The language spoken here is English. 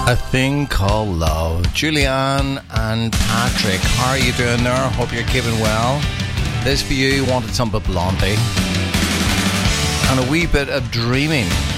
A Thing Called Love. Julianne and Patrick, how are you doing there? Hope you're keeping well. This for you, Wanted Some Blondie. And a wee bit of Dreaming.